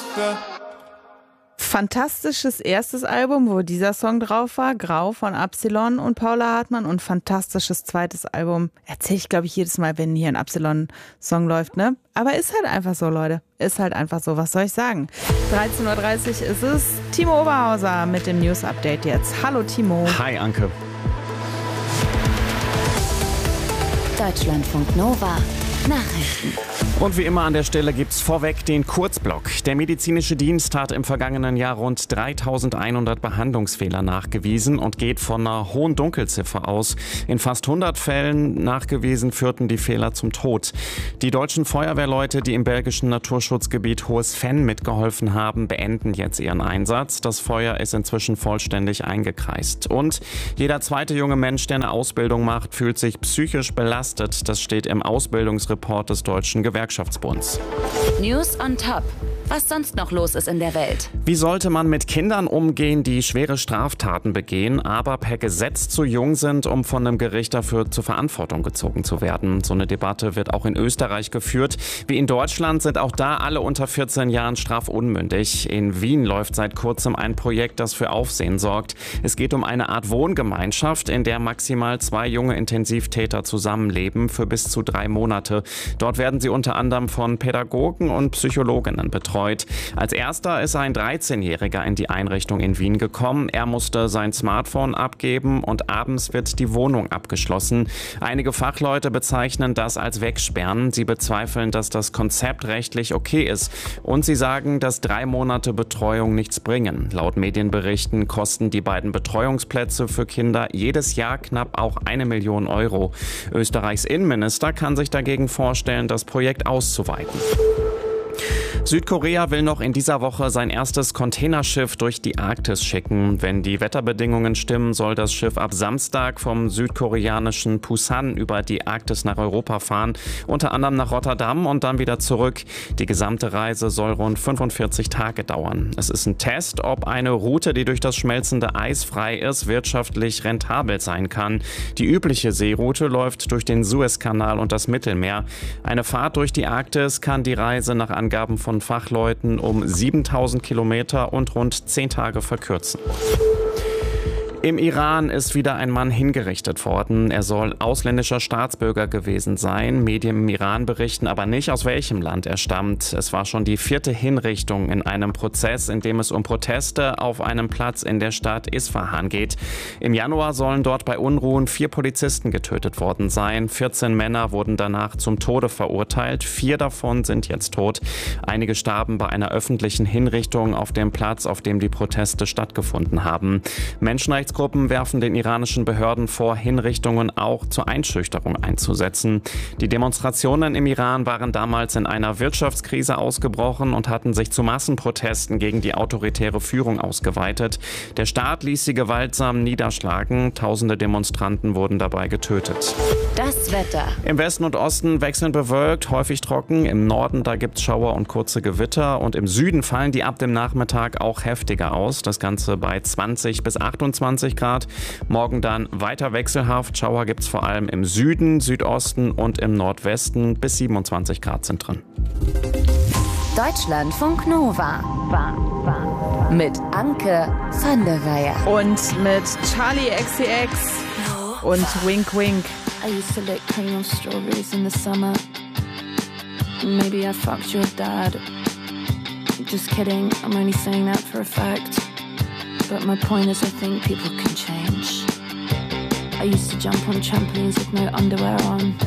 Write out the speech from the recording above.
Ja. Fantastisches erstes Album, wo dieser Song drauf war, Grau von Absilon und Paula Hartmann, und fantastisches zweites Album. Erzähle ich, glaube ich, jedes Mal, wenn hier ein Absilon-Song läuft, ne? Aber ist halt einfach so, Leute. Ist halt einfach so. Was soll ich sagen? 13.30 Uhr ist es. Timo Oberhauser mit dem News-Update jetzt. Hallo, Timo. Hi, Anke. Deutschlandfunk Nova. Nachrichten. Und wie immer an der Stelle gibt's vorweg den Kurzblock. Der medizinische Dienst hat im vergangenen Jahr rund 3.100 Behandlungsfehler nachgewiesen und geht von einer hohen Dunkelziffer aus. In fast 100 Fällen nachgewiesen führten die Fehler zum Tod. Die deutschen Feuerwehrleute, die im belgischen Naturschutzgebiet Hohes Venn mitgeholfen haben, beenden jetzt ihren Einsatz. Das Feuer ist inzwischen vollständig eingekreist. Und jeder zweite junge Mensch, der eine Ausbildung macht, fühlt sich psychisch belastet. Das steht im Ausbildungsreport des Deutschen Gewerkschaftsbunds. News on top. Was sonst noch los ist in der Welt. Wie sollte man mit Kindern umgehen, die schwere Straftaten begehen, aber per Gesetz zu jung sind, um von einem Gericht dafür zur Verantwortung gezogen zu werden? So eine Debatte wird auch in Österreich geführt. Wie in Deutschland sind auch da alle unter 14 Jahren strafunmündig. In Wien läuft seit kurzem ein Projekt, das für Aufsehen sorgt. Es geht um eine Art Wohngemeinschaft, in der maximal 2 junge Intensivtäter zusammenleben für bis zu 3 Monate. Dort werden sie unter anderem von Pädagogen und Psychologinnen betreut. Als erster ist ein 13-Jähriger in die Einrichtung in Wien gekommen. Er musste sein Smartphone abgeben und abends wird die Wohnung abgeschlossen. Einige Fachleute bezeichnen das als Wegsperren. Sie bezweifeln, dass das Konzept rechtlich okay ist. Und sie sagen, dass 3 Monate Betreuung nichts bringen. Laut Medienberichten kosten die beiden Betreuungsplätze für Kinder jedes Jahr knapp auch 1 Million Euro. Österreichs Innenminister kann sich dagegen vorstellen, das Projekt auszuweiten. Südkorea will noch in dieser Woche sein erstes Containerschiff durch die Arktis schicken. Wenn die Wetterbedingungen stimmen, soll das Schiff ab Samstag vom südkoreanischen Pusan über die Arktis nach Europa fahren, unter anderem nach Rotterdam und dann wieder zurück. Die gesamte Reise soll rund 45 Tage dauern. Es ist ein Test, ob eine Route, die durch das schmelzende Eis frei ist, wirtschaftlich rentabel sein kann. Die übliche Seeroute läuft durch den Suezkanal und das Mittelmeer. Eine Fahrt durch die Arktis kann die Reise nach Angaben von Fachleuten um 7.000 Kilometer und rund 10 Tage verkürzen. Im Iran ist wieder ein Mann hingerichtet worden. Er soll ausländischer Staatsbürger gewesen sein. Medien im Iran berichten aber nicht, aus welchem Land er stammt. Es war schon die 4. Hinrichtung in einem Prozess, in dem es um Proteste auf einem Platz in der Stadt Isfahan geht. Im Januar sollen dort bei Unruhen 4 Polizisten getötet worden sein. 14 Männer wurden danach zum Tode verurteilt. 4 davon sind jetzt tot. Einige starben bei einer öffentlichen Hinrichtung auf dem Platz, auf dem die Proteste stattgefunden haben. Menschenrechtsgruppen werfen den iranischen Behörden vor, Hinrichtungen auch zur Einschüchterung einzusetzen. Die Demonstrationen im Iran waren damals in einer Wirtschaftskrise ausgebrochen und hatten sich zu Massenprotesten gegen die autoritäre Führung ausgeweitet. Der Staat ließ sie gewaltsam niederschlagen. Tausende Demonstranten wurden dabei getötet. Das Wetter. Im Westen und Osten wechselnd bewölkt, häufig trocken. Im Norden, da gibt's Schauer und kurze Gewitter. Und im Süden fallen die ab dem Nachmittag auch heftiger aus. Das Ganze bei 20 bis 28 Grad. Morgen dann weiter wechselhaft. Schauer gibt's vor allem im Süden, Südosten und im Nordwesten. Bis 27 Grad sind drin. Deutschlandfunk Nova. Mit Anke van der Weyer. Und mit Charlie XCX und Wink Wink. I used to lick cream on strawberries in the summer. Maybe I fucked your dad. Just kidding, I'm only saying that for a fact. But my point is I think people can change. I used to jump on trampolines with no underwear on.